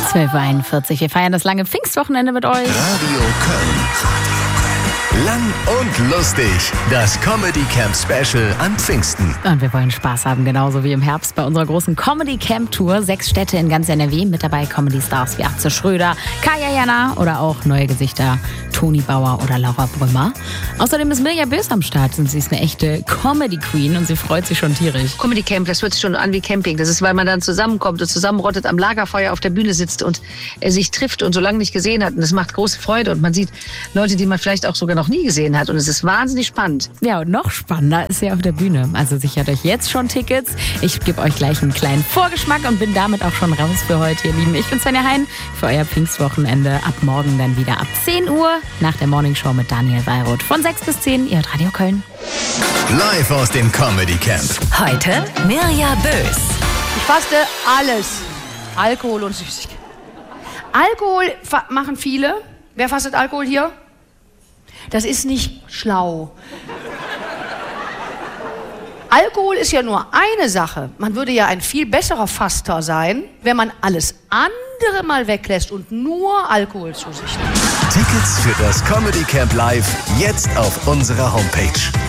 12:41 Uhr. Wir feiern das lange Pfingstwochenende mit euch. Radio Köln. Lang und lustig. Das Comedy Camp Special an Pfingsten. Und wir wollen Spaß haben, genauso wie im Herbst bei unserer großen Comedy Camp Tour. 6 Städte in ganz NRW, mit dabei Comedy Stars wie Atze Schröder, Kaya Jana oder auch neue Gesichter Toni Bauer oder Laura Brümmer. Außerdem ist Mirja Bös am Start und sie ist eine echte Comedy Queen und sie freut sich schon tierisch. Comedy Camp, das hört sich schon an wie Camping. Das ist, weil man dann zusammenkommt und zusammenrottet, am Lagerfeuer auf der Bühne sitzt und sich trifft und so lange nicht gesehen hat. Und das macht große Freude und man sieht Leute, die man vielleicht auch sogar noch nie gesehen hat. Und es ist wahnsinnig spannend. Ja, und noch spannender ist sie auf der Bühne. Also sichert euch jetzt schon Tickets. Ich gebe euch gleich einen kleinen Vorgeschmack und bin damit auch schon raus für heute, ihr Lieben. Ich bin Svenja Hein für euer Pfingstwochenende. Ab morgen dann wieder ab 10 Uhr nach der Morningshow mit Daniel Weilroth. Von 6 bis 10, ihr hört Radio Köln. Live aus dem Comedy Camp. Heute Mirja Bös. Ich faste alles. Alkohol und Süßigkeiten. Alkohol machen viele. Wer fastet Alkohol hier? Das ist nicht schlau. Alkohol ist ja nur eine Sache. Man würde ja ein viel besserer Faster sein, wenn man alles andere mal weglässt und nur Alkohol zu sich nimmt. Tickets für das Comedy Camp Live jetzt auf unserer Homepage.